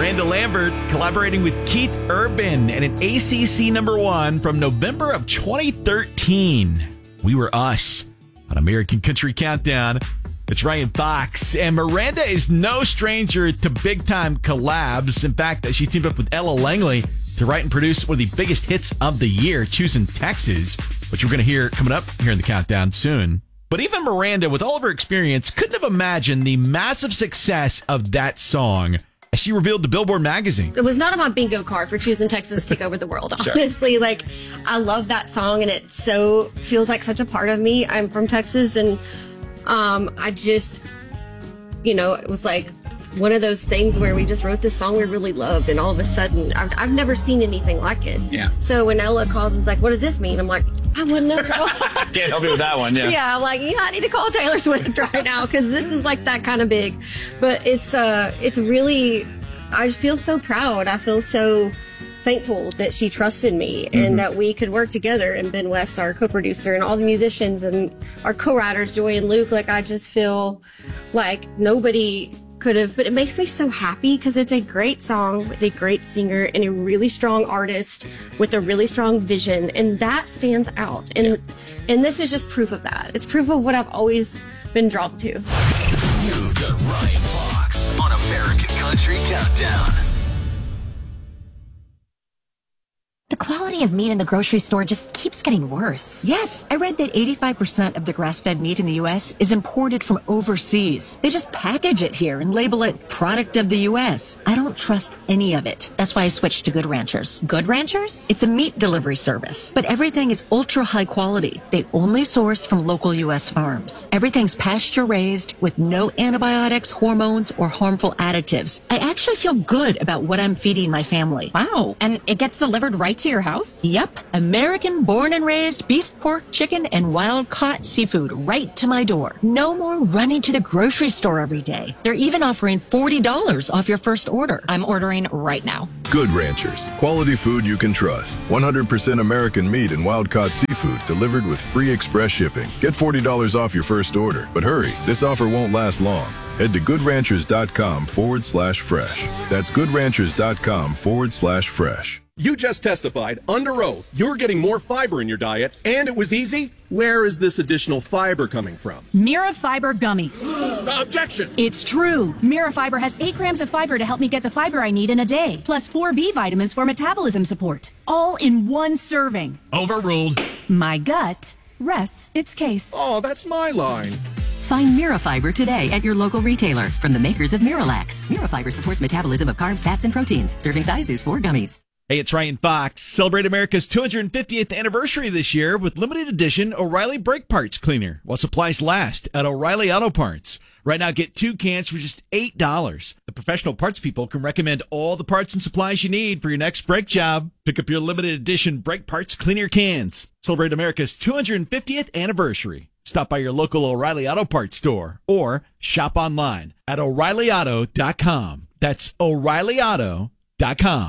Miranda Lambert collaborating with Keith Urban and an ACC #1 from November of 2013. We Were Us on American Country Countdown. It's Ryan Fox, and Miranda is no stranger to big-time collabs. In fact, she teamed up with Ella Langley to write and produce one of the biggest hits of the year, Choosing Texas, which we're going to hear coming up here in the countdown soon. But even Miranda, with all of her experience, couldn't have imagined the massive success of that song as she revealed to Billboard magazine. It was not on my bingo card for Choosing Texas to take over the world. Honestly, like, I love that song, and it so feels like such a part of me. I'm from Texas, and I just, it was like one of those things where we just wrote this song we really loved, and all of a sudden, I've never seen anything like it. Yeah. So when Ella calls and is like, what does this mean? I'm like, I wouldn't know. Can't help you with that one, yeah. Yeah, I'm like, I need to call Taylor Swift right now because this is like that kind of big. But it's really, I feel so proud. I feel so thankful that she trusted me and that we could work together. And Ben West, our co-producer, and all the musicians and our co-writers, Joy and Luke. Like, I just feel like nobody could have, but it makes me so happy because it's a great song with a great singer and a really strong artist with a really strong vision, and that stands out. And this is just proof of that. It's proof of what I've always been drawn to. You've got Ryan Fox on American Country Countdown. The quality of meat in the grocery store just keeps getting worse. Yes, I read that 85% of the grass-fed meat in the U.S. is imported from overseas. They just package it here and label it product of the U.S. I don't trust any of it. That's why I switched to Good Ranchers. Good Ranchers? It's a meat delivery service, but everything is ultra high quality. They only source from local U.S. farms. Everything's pasture-raised with no antibiotics, hormones, or harmful additives. I actually feel good about what I'm feeding my family. Wow. And it gets delivered right to your house? Yep. American born and raised beef, pork, chicken, and wild-caught seafood right to my door. No more running to the grocery store every day. They're even offering $40 off your first order. I'm ordering right now. Good Ranchers. Quality food you can trust. 100% American meat and wild-caught seafood delivered with free express shipping. Get $40 off your first order. But hurry, this offer won't last long. Head to goodranchers.com/fresh. That's goodranchers.com/fresh. You just testified under oath you're getting more fiber in your diet, and it was easy. Where is this additional fiber coming from? Mira Fiber Gummies. Objection! It's true. Mira Fiber has 8 grams of fiber to help me get the fiber I need in a day, plus 4 B vitamins for metabolism support. All in one serving. Overruled. My gut rests its case. Oh, that's my line. Find Mirafiber today at your local retailer from the makers of Miralax. Mirafiber supports metabolism of carbs, fats, and proteins. Serving size is 4 gummies. Hey, it's Ryan Fox. Celebrate America's 250th anniversary this year with limited edition O'Reilly Brake Parts Cleaner while supplies last at O'Reilly Auto Parts. Right now, get 2 cans for just $8. The professional parts people can recommend all the parts and supplies you need for your next brake job. Pick up your limited edition Brake Parts Cleaner cans. Celebrate America's 250th anniversary. Stop by your local O'Reilly Auto Parts store or shop online at O'ReillyAuto.com. That's O'ReillyAuto.com.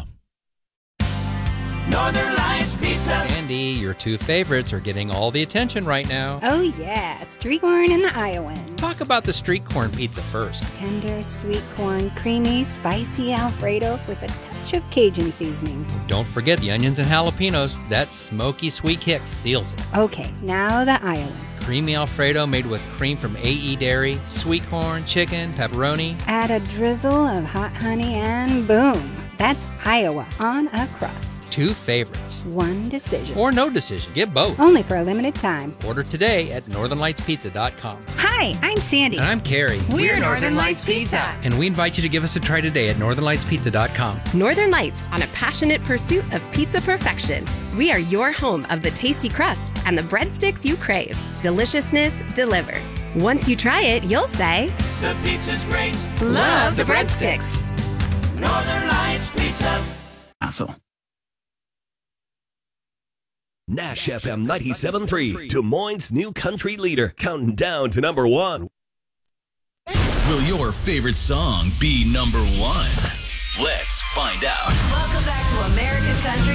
Northern Lights Pizza. Sandy, your 2 favorites are getting all the attention right now. Oh, yeah. Street corn and the Iowan. Talk about the street corn pizza first. Tender, sweet corn, creamy, spicy Alfredo with a touch of Cajun seasoning. Don't forget the onions and jalapenos. That smoky sweet kick seals it. Okay, now the Iowan. Creamy Alfredo made with cream from AE Dairy, sweet corn, chicken, pepperoni. Add a drizzle of hot honey and boom. That's Iowa on a crust. 2 favorites. 1 decision. Or no decision. Get both. Only for a limited time. Order today at northernlightspizza.com. Hi, I'm Sandy. And I'm Carrie. We're Northern Lights Pizza. And we invite you to give us a try today at northernlightspizza.com. Northern Lights, on a passionate pursuit of pizza perfection. We are your home of the tasty crust and the breadsticks you crave. Deliciousness delivered. Once you try it, you'll say, the pizza's great. Love the breadsticks. Northern Lights Pizza. Asshole. Nash FM 97.3, Des Moines' new country leader, counting down to number 1. Will your favorite song be number 1? Let's find out. Welcome back to American Country